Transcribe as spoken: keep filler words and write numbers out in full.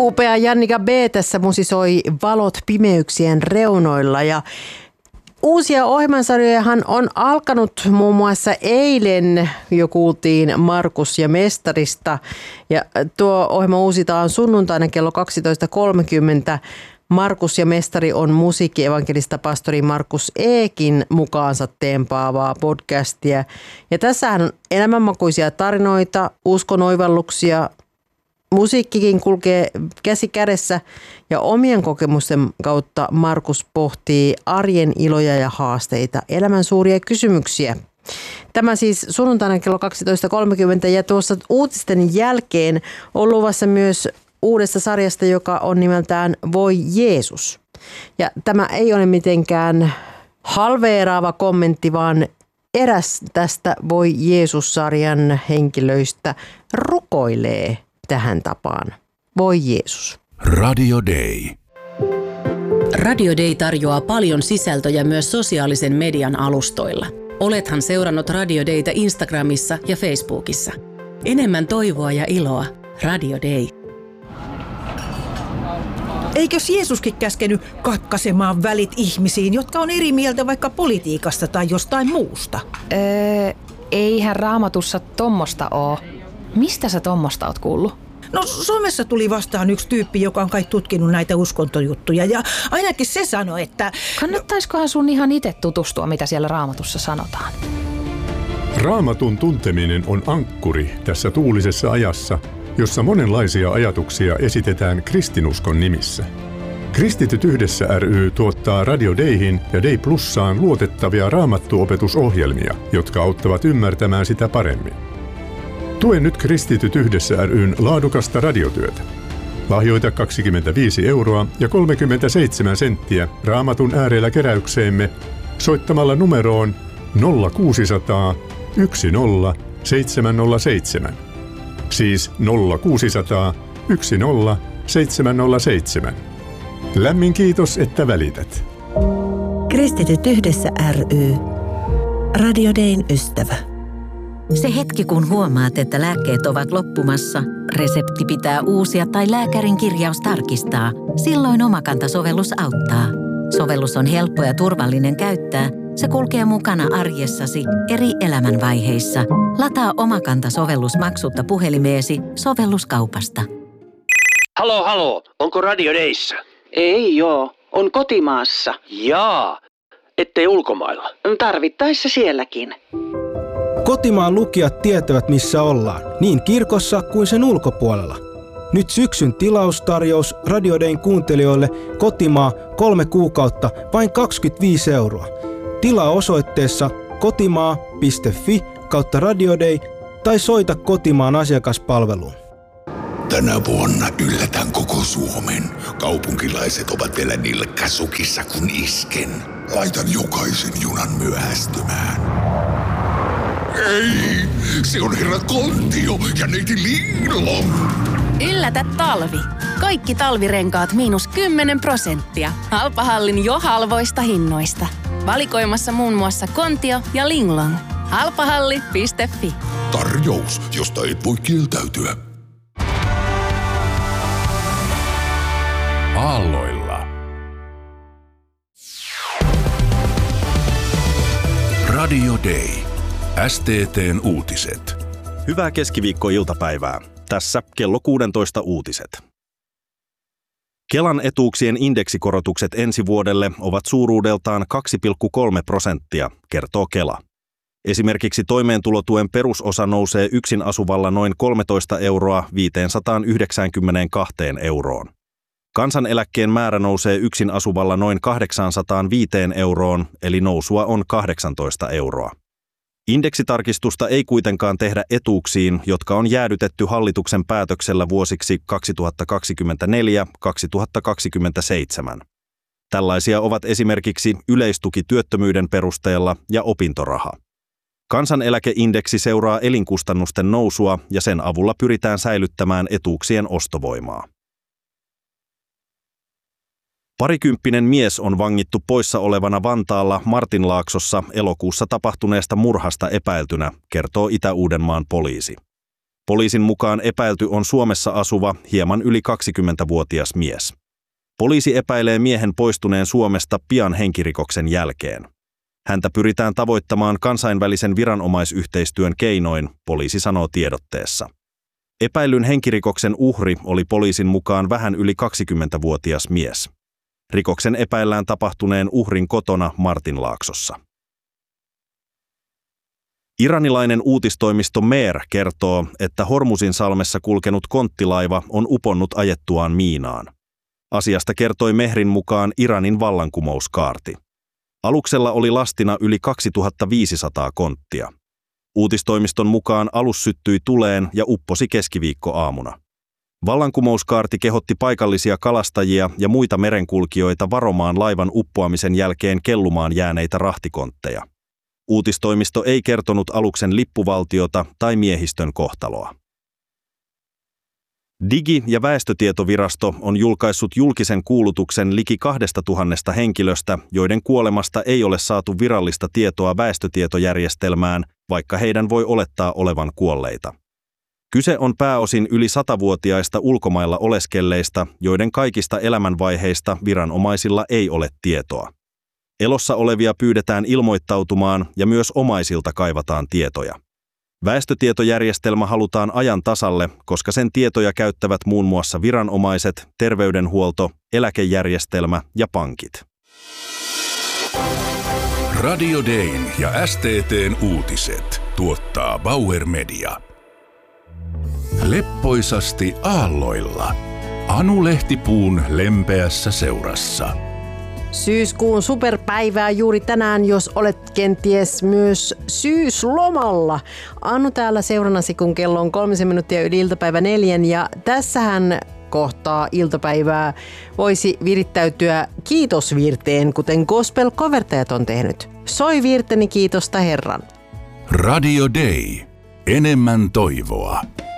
Upea Jannika B. tässä musisoi Valot pimeyksien reunoilla ja uusia ohjelmansarjojahan on alkanut muun muassa eilen jo kuultiin Markus ja Mestarista ja tuo ohjelma uusitaan sunnuntaina kello kaksitoista kolmekymmentä. Markus ja Mestari on musiikkievankelista pastori Markus Eekin mukaansa teempaavaa podcastia. Ja tässähän on elämänmakuisia tarinoita, uskonoivalluksia, musiikkikin kulkee käsi kädessä ja omien kokemusten kautta Markus pohtii arjen iloja ja haasteita, elämän suuria kysymyksiä. Tämä siis sunnuntaina kello kaksitoista kolmekymmentä ja tuossa uutisten jälkeen on luvassa myös uudesta sarjasta, joka on nimeltään Voi Jeesus. Ja tämä ei ole mitenkään halveeraava kommentti, vaan eräs tästä Voi Jeesus-sarjan henkilöistä rukoilee tähän tapaan. Voi Jeesus. Radio Day. Radio Day tarjoaa paljon sisältöjä myös sosiaalisen median alustoilla. Olethan seurannut Radio Daytä Instagramissa ja Facebookissa. Enemmän toivoa ja iloa. Radio Day. Eikös Jeesuskin käskenyt katkaisemaan välit ihmisiin, jotka on eri mieltä vaikka politiikasta tai jostain muusta? Öö, eihän Raamatussa tommosta oo. Mistä sä tommosta oot kuullut? No Suomessa tuli vastaan yksi tyyppi, joka on kai tutkinut näitä uskontojuttuja ja ainakin se sanoi, että... Kannattaiskohan sun ihan itse tutustua, mitä siellä Raamatussa sanotaan? Raamatun tunteminen on ankkuri tässä tuulisessa ajassa, jossa monenlaisia ajatuksia esitetään kristinuskon nimissä. Kristityt yhdessä ry tuottaa Radio Dayhin ja Day Plussaan luotettavia raamattuopetusohjelmia, jotka auttavat ymmärtämään sitä paremmin. Tue nyt Kristityt yhdessä ry:n laadukasta radiotyötä. Lahjoita kaksikymmentäviisi euroa ja kolmekymmentäseitsemän senttiä Raamatun äärellä keräykseemme soittamalla numeroon nolla kuusisataa yksi nolla seitsemän nolla seitsemän. Siis nolla kuusisataa yksi nolla seitsemän nolla seitsemän. Lämmin kiitos, että välität. Kristityt yhdessä ry. Radio Dayn ystävä. Se hetki, kun huomaat, että lääkkeet ovat loppumassa, resepti pitää uusia tai lääkärin kirjaus tarkistaa, silloin Omakanta-sovellus auttaa. Sovellus on helppo ja turvallinen käyttää. Se kulkee mukana arjessasi eri elämänvaiheissa. Lataa Omakanta-sovellus maksutta puhelimeesi sovelluskaupasta. Halo, halo. Onko Radio Dayssä? Ei joo. On kotimaassa. Jaa. Ettei ulkomailla. Tarvittaessa sielläkin. Kotimaan lukijat tietävät, missä ollaan, niin kirkossa kuin sen ulkopuolella. Nyt syksyn tilaustarjous Radio Dayn kuuntelijoille kotimaa kolme kuukautta vain kaksikymmentäviisi euroa. Tilaa osoitteessa kotimaa piste fi kautta Radio Day tai soita kotimaan asiakaspalveluun. Tänä vuonna yllätän koko Suomen. Kaupunkilaiset ovat vielä nilkkasukissa kun isken. Laitan jokaisen junan myöhästymään. Ei, se on herra Kontio ja neiti Linglong. Yllätä talvi. Kaikki talvirenkaat miinus kymmenen prosenttia. Halpahallin jo halvoista hinnoista. Valikoimassa muun muassa Kontio ja Linglong. halpahalli piste fi. Tarjous, josta et voi kieltäytyä. Aalloilla. Radio Day. S T T:n uutiset. Hyvää keskiviikkoiltapäivää. Tässä kello kuusitoista uutiset. Kelan etuuksien indeksikorotukset ensi vuodelle ovat suuruudeltaan kaksi pilkku kolme prosenttia, kertoo Kela. Esimerkiksi toimeentulotuen perusosa nousee yksin asuvalla noin kolmetoista euroa viisisataayhdeksänkymmentäkaksi euroon. Kansaneläkkeen määrä nousee yksin asuvalla noin kahdeksansataaviisi euroon, eli nousua on kahdeksantoista euroa. Indeksitarkistusta ei kuitenkaan tehdä etuuksiin, jotka on jäädytetty hallituksen päätöksellä vuosiksi kaksituhattakaksikymmentäneljä kaksituhattakaksikymmentäseitsemän. Tällaisia ovat esimerkiksi yleistuki työttömyyden perusteella ja opintoraha. Kansaneläkeindeksi seuraa elinkustannusten nousua ja sen avulla pyritään säilyttämään etuuksien ostovoimaa. Parikymppinen mies on vangittu poissa olevana Vantaalla Martinlaaksossa elokuussa tapahtuneesta murhasta epäiltynä, kertoo Itä-Uudenmaan poliisi. Poliisin mukaan epäilty on Suomessa asuva hieman yli kaksikymmentävuotias mies. Poliisi epäilee miehen poistuneen Suomesta pian henkirikoksen jälkeen. Häntä pyritään tavoittamaan kansainvälisen viranomaisyhteistyön keinoin, poliisi sanoo tiedotteessa. Epäillyn henkirikoksen uhri oli poliisin mukaan vähän yli kaksikymmentävuotias mies. Rikoksen epäillään tapahtuneen uhrin kotona Martinlaaksossa. Iranilainen uutistoimisto Mer kertoo, että Hormuzinsalmessa kulkenut konttilaiva on uponnut ajettuaan miinaan. Asiasta kertoi Mehrin mukaan Iranin vallankumouskaarti. Aluksella oli lastina yli kaksituhattaviisisataa konttia. Uutistoimiston mukaan alus syttyi tuleen ja upposi keskiviikkoaamuna. Vallankumouskaarti kehotti paikallisia kalastajia ja muita merenkulkijoita varomaan laivan uppoamisen jälkeen kellumaan jääneitä rahtikontteja. Uutistoimisto ei kertonut aluksen lippuvaltiota tai miehistön kohtaloa. Digi- ja väestötietovirasto on julkaissut julkisen kuulutuksen liki kahdesta tuhannesta henkilöstä, joiden kuolemasta ei ole saatu virallista tietoa väestötietojärjestelmään, vaikka heidän voi olettaa olevan kuolleita. Kyse on pääosin yli satavuotiaista ulkomailla oleskelleista, joiden kaikista elämänvaiheista viranomaisilla ei ole tietoa. Elossa olevia pyydetään ilmoittautumaan ja myös omaisilta kaivataan tietoja. Väestötietojärjestelmä halutaan ajan tasalle, koska sen tietoja käyttävät muun muassa viranomaiset, terveydenhuolto, eläkejärjestelmä ja pankit. Radio Dayn ja S T T:n uutiset tuottaa Bauer Media. Leppoisasti aalloilla. Anu Lehtipuun lempeässä seurassa. Syyskuun superpäivää juuri tänään, jos olet kenties myös syyslomalla. Anu täällä seurannasi, kun kello on kolmisen minuuttia yli iltapäivä neljän, ja tässähän kohtaa iltapäivää voisi virittäytyä kiitosvirteen, kuten gospel-covertajat on tehnyt. Soi virteni kiitosta Herran. Radio Day. Enemmän toivoa.